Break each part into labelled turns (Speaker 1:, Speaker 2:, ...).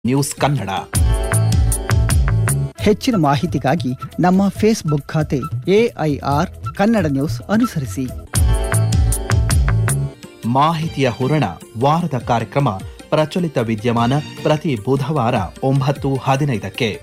Speaker 1: News Kannada.
Speaker 2: ಹೆಚ್ಚಿನ ಮಾಹಿತಿಗಾಗಿ ನಮ್ಮ ಫೇಸ್ಬುಕ್ ಖಾತೆ AIR ಕನ್ನಡ ನ್ಯೂಸ್ ಅನುಸರಿಸಿ.
Speaker 1: ಮಾಹಿತಿಯ ಹೂರಣ ವಾರದ ಕಾರ್ಯಕ್ರಮ ಪ್ರಚಲಿತ ವಿದ್ಯಮಾನ ಪ್ರತಿ ಬುಧವಾರ 9:15ಕ್ಕೆ.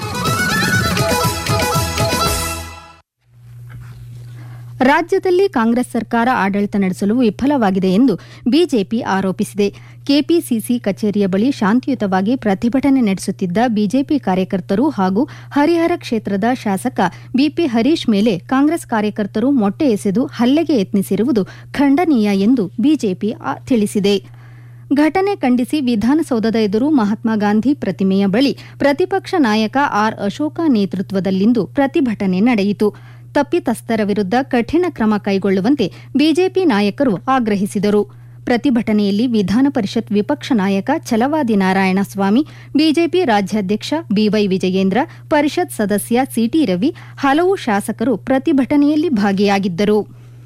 Speaker 3: ರಾಜ್ಯದಲ್ಲಿ ಕಾಂಗ್ರೆಸ್ ಸರ್ಕಾರ ಆಡಳಿತ ನಡೆಸಲು ವಿಫಲವಾಗಿದೆ ಎಂದು ಬಿಜೆಪಿ ಆರೋಪಿಸಿದೆ. ಕೆಪಿಸಿಸಿ ಕಚೇರಿಯ ಬಳಿ ಶಾಂತಿಯುತವಾಗಿ ಪ್ರತಿಭಟನೆ ನಡೆಸುತ್ತಿದ್ದ ಬಿಜೆಪಿ ಕಾರ್ಯಕರ್ತರು ಹಾಗೂ ಹರಿಹರ ಕ್ಷೇತ್ರದ ಶಾಸಕ ಬಿಪಿ ಹರೀಶ್ ಮೇಲೆ ಕಾಂಗ್ರೆಸ್ ಕಾರ್ಯಕರ್ತರು ಮೊಟ್ಟೆ ಎಸೆದು ಹಲ್ಲೆಗೆ ಯತ್ನಿಸಿರುವುದು ಖಂಡನೀಯ ಎಂದು ಬಿಜೆಪಿ ತಿಳಿಸಿದೆ. ಘಟನೆ ಖಂಡಿಸಿ ವಿಧಾನಸೌಧದ ಎದುರು ಮಹಾತ್ಮ ಗಾಂಧಿ ಪ್ರತಿಮೆಯ ಬಳಿ ಪ್ರತಿಪಕ್ಷ ನಾಯಕ ಆರ್ ಅಶೋಕ ನೇತೃತ್ವದಲ್ಲಿಂದು ಪ್ರತಿಭಟನೆ ನಡೆಯಿತು. ತಪ್ಪಿತಸ್ಥರ ವಿರುದ್ಧ ಕಠಿಣ ಕ್ರಮ ಕೈಗೊಳ್ಳುವಂತೆ ಬಿಜೆಪಿ ನಾಯಕರು ಆಗ್ರಹಿಸಿದರು. ಪ್ರತಿಭಟನೆಯಲ್ಲಿ ವಿಧಾನ ಪರಿಷತ್ ವಿಪಕ್ಷ ನಾಯಕ ಛಲವಾದಿ ನಾರಾಯಣಸ್ವಾಮಿ, ಬಿಜೆಪಿ ರಾಜ್ಯಾಧ್ಯಕ್ಷ ಬಿವೈ ವಿಜಯೇಂದ್ರ, ಪರಿಷತ್ ಸದಸ್ಯ ಸಿಟಿ ರವಿ, ಹಲವು ಶಾಸಕರು ಪ್ರತಿಭಟನೆಯಲ್ಲಿ ಭಾಗಿಯಾಗಿದ್ದರು.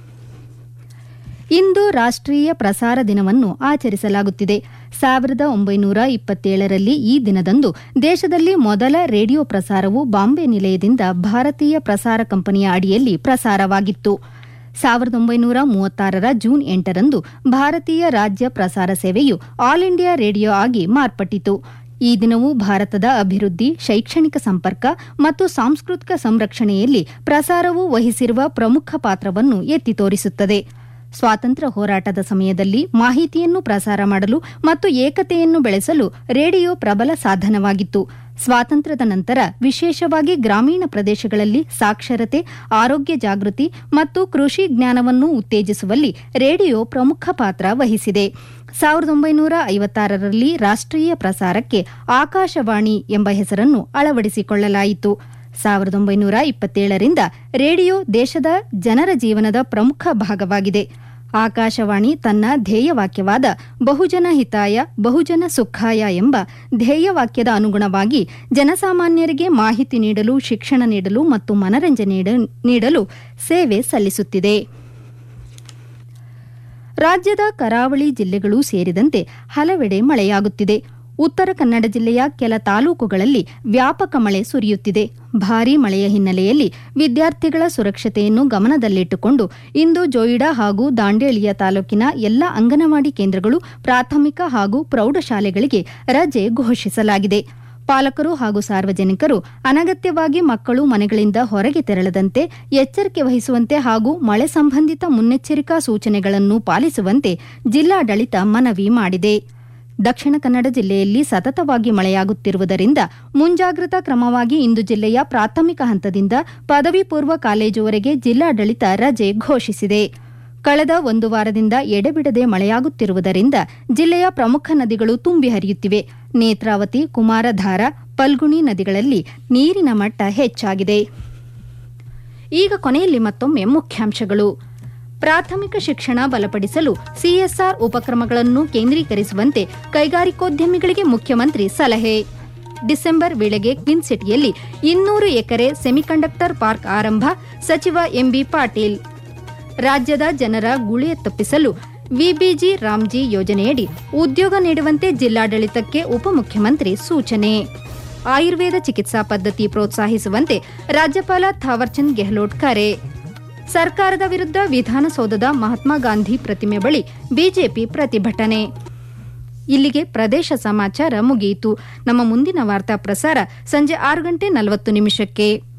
Speaker 3: ಇಂದು ರಾಷ್ಟ್ರೀಯ ಪ್ರಸಾರ ದಿನವನ್ನು ಆಚರಿಸಲಾಗುತ್ತಿದೆ. 1927ರಲ್ಲಿ ಈ ದಿನದಂದು ದೇಶದಲ್ಲಿ ಮೊದಲ ರೇಡಿಯೋ ಪ್ರಸಾರವು ಬಾಂಬೆ ನಿಲಯದಿಂದ ಭಾರತೀಯ ಪ್ರಸಾರ ಕಂಪನಿಯ ಅಡಿಯಲ್ಲಿ ಪ್ರಸಾರವಾಗಿತ್ತು. 1936ರ ಜೂನ್ 8ರಂದು ಭಾರತೀಯ ರಾಜ್ಯ ಪ್ರಸಾರ ಸೇವೆಯು ಆಲ್ ಇಂಡಿಯಾ ರೇಡಿಯೋ ಆಗಿ ಮಾರ್ಪಟ್ಟಿತು. ಈ ದಿನವು ಭಾರತದ ಅಭಿವೃದ್ಧಿ, ಶೈಕ್ಷಣಿಕ ಸಂಪರ್ಕ ಮತ್ತು ಸಾಂಸ್ಕೃತಿಕ ಸಂರಕ್ಷಣೆಯಲ್ಲಿ ಪ್ರಸಾರವು ವಹಿಸಿರುವ ಪ್ರಮುಖ ಪಾತ್ರವನ್ನು ಎತ್ತಿ ತೋರಿಸುತ್ತದೆ. ಸ್ವಾತಂತ್ರ್ಯ ಹೋರಾಟದ ಸಮಯದಲ್ಲಿ ಮಾಹಿತಿಯನ್ನು ಪ್ರಸಾರ ಮಾಡಲು ಮತ್ತು ಏಕತೆಯನ್ನು ಬೆಳೆಸಲು ರೇಡಿಯೋ ಪ್ರಬಲ ಸಾಧನವಾಗಿತ್ತು. ಸ್ವಾತಂತ್ರ್ಯದ ನಂತರ ವಿಶೇಷವಾಗಿ ಗ್ರಾಮೀಣ ಪ್ರದೇಶಗಳಲ್ಲಿ ಸಾಕ್ಷರತೆ, ಆರೋಗ್ಯ ಜಾಗೃತಿ ಮತ್ತು ಕೃಷಿ ಜ್ಞಾನವನ್ನು ಉತ್ತೇಜಿಸುವಲ್ಲಿ ರೇಡಿಯೋ ಪ್ರಮುಖ ಪಾತ್ರ ವಹಿಸಿದೆ. 1956ರಲ್ಲಿ ರಾಷ್ಟ್ರೀಯ ಪ್ರಸಾರಕ್ಕೆ ಆಕಾಶವಾಣಿ ಎಂಬ ಹೆಸರನ್ನು ಅಳವಡಿಸಿಕೊಳ್ಳಲಾಯಿತು. 1927ರಿಂದ ರೇಡಿಯೋ ದೇಶದ ಜನರ ಜೀವನದ ಪ್ರಮುಖ ಭಾಗವಾಗಿದೆ. ಆಕಾಶವಾಣಿ ತನ್ನ ಧ್ಯೇಯವಾಕ್ಯವಾದ ಬಹುಜನ ಹಿತಾಯ ಬಹುಜನ ಸುಖಾಯ ಎಂಬ ಧ್ಯೇಯವಾಕ್ಯದ ಅನುಗುಣವಾಗಿ ಜನಸಾಮಾನ್ಯರಿಗೆ ಮಾಹಿತಿ ನೀಡಲು, ಶಿಕ್ಷಣ ನೀಡಲು ಮತ್ತು ಮನರಂಜನೆ ನೀಡಲು ಸೇವೆ ಸಲ್ಲಿಸುತ್ತಿದೆ. ರಾಜ್ಯದ ಕರಾವಳಿ ಜಿಲ್ಲೆಗಳು ಸೇರಿದಂತೆ ಹಲವೆಡೆ ಮಳೆಯಾಗುತ್ತಿದೆ. ಉತ್ತರ ಕನ್ನಡ ಜಿಲ್ಲೆಯ ಕೆಲ ತಾಲೂಕುಗಳಲ್ಲಿ ವ್ಯಾಪಕ ಮಳೆ ಸುರಿಯುತ್ತಿದೆ. ಭಾರೀ ಮಳೆಯ ಹಿನ್ನೆಲೆಯಲ್ಲಿ ವಿದ್ಯಾರ್ಥಿಗಳ ಸುರಕ್ಷತೆಯನ್ನು ಗಮನದಲ್ಲಿಟ್ಟುಕೊಂಡು ಇಂದು ಜೋಯಿಡಾ ಹಾಗೂ ದಾಂಡೇಲಿಯ ತಾಲೂಕಿನ ಎಲ್ಲ ಅಂಗನವಾಡಿ ಕೇಂದ್ರಗಳು, ಪ್ರಾಥಮಿಕ ಹಾಗೂ ಪ್ರೌಢಶಾಲೆಗಳಿಗೆ ರಜೆ ಘೋಷಿಸಲಾಗಿದೆ. ಪಾಲಕರು ಹಾಗೂ ಸಾರ್ವಜನಿಕರು ಅನಗತ್ಯವಾಗಿ ಮಕ್ಕಳು ಮನೆಗಳಿಂದ ಹೊರಗೆ ತೆರಳದಂತೆ ಎಚ್ಚರಿಕೆ ವಹಿಸುವಂತೆ ಹಾಗೂ ಮಳೆ ಸಂಬಂಧಿತ ಮುನ್ನೆಚ್ಚರಿಕಾ ಸೂಚನೆಗಳನ್ನು ಪಾಲಿಸುವಂತೆ ಜಿಲ್ಲಾಡಳಿತ ಮನವಿ ಮಾಡಿದೆ. ದಕ್ಷಿಣ ಕನ್ನಡ ಜಿಲ್ಲೆಯಲ್ಲಿ ಸತತವಾಗಿ ಮಳೆಯಾಗುತ್ತಿರುವುದರಿಂದ ಮುಂಜಾಗ್ರತಾ ಕ್ರಮವಾಗಿ ಇಂದು ಜಿಲ್ಲೆಯ ಪ್ರಾಥಮಿಕ ಹಂತದಿಂದ ಪದವಿ ಪೂರ್ವ ಕಾಲೇಜುವರೆಗೆ ಜಿಲ್ಲಾಡಳಿತ ರಜೆ ಘೋಷಿಸಿದೆ. ಕಳೆದ ಒಂದು ವಾರದಿಂದ ಎಡೆಬಿಡದೆ ಮಳೆಯಾಗುತ್ತಿರುವುದರಿಂದ ಜಿಲ್ಲೆಯ ಪ್ರಮುಖ ನದಿಗಳು ತುಂಬಿ ಹರಿಯುತ್ತಿವೆ. ನೇತ್ರಾವತಿ, ಕುಮಾರಧಾರ, ಪಲ್ಗುಣಿ ನದಿಗಳಲ್ಲಿ ನೀರಿನ ಮಟ್ಟ ಹೆಚ್ಚಾಗಿದೆ. ಈಗ ಕೊನೆಯಲ್ಲಿ ಮತ್ತೊಮ್ಮೆ ಮುಖ್ಯಾಂಶಗಳು. ಪ್ರಾಥಮಿಕ ಶಿಕ್ಷಣ ಬಲಪಡಿಸಲು ಸಿಎಸ್ಆರ್ ಉಪಕ್ರಮಗಳನ್ನು ಕೇಂದ್ರೀಕರಿಸುವಂತೆ ಕೈಗಾರಿಕೋದ್ಯಮಿಗಳಿಗೆ ಮುಖ್ಯಮಂತ್ರಿ ಸಲಹೆ. ಡಿಸೆಂಬರ್ ವೇಳೆಗೆ ಕ್ವಿನ್ ಸಿಟಿಯಲ್ಲಿ 200 ಎಕರೆ ಸೆಮಿಕಂಡಕ್ಟರ್ ಪಾರ್ಕ್ ಆರಂಭ, ಸಚಿವ ಎಂಬಿ ಪಾಟೀಲ್. ರಾಜ್ಯದ ಜನರ ಗುಳೆ ತಪ್ಪಿಸಲು ವಿಬಿಜಿ ರಾಮ್ಜಿ ಯೋಜನೆಯಡಿ ಉದ್ಯೋಗ ನೀಡುವಂತೆ ಜಿಲ್ಲಾಡಳಿತಕ್ಕೆ ಉಪಮುಖ್ಯಮಂತ್ರಿ ಸೂಚನೆ. ಆಯುರ್ವೇದ ಚಿಕಿತ್ಸಾ ಪದ್ಧತಿ ಪ್ರೋತ್ಸಾಹಿಸುವಂತೆ ರಾಜ್ಯಪಾಲ ಥಾವರ್ಚಂದ್ ಗೆಹ್ಲೋಟ್ ಕರೆ. ಸರ್ಕಾರದ ವಿರುದ್ಧ ವಿಧಾನಸೌಧದ ಮಹಾತ್ಮ ಗಾಂಧಿ ಪ್ರತಿಮೆ ಬಳಿ ಬಿಜೆಪಿ ಪ್ರತಿಭಟನೆ. ಇಲ್ಲಿಗೆ ಪ್ರದೇಶ ಸಮಾಚಾರ ಮುಗಿಯಿತು. ನಮ್ಮ ಮುಂದಿನ ವಾರ್ತಾ ಪ್ರಸಾರ ಸಂಜೆ 6:40 ನಿಮಿಷಕ್ಕೆ.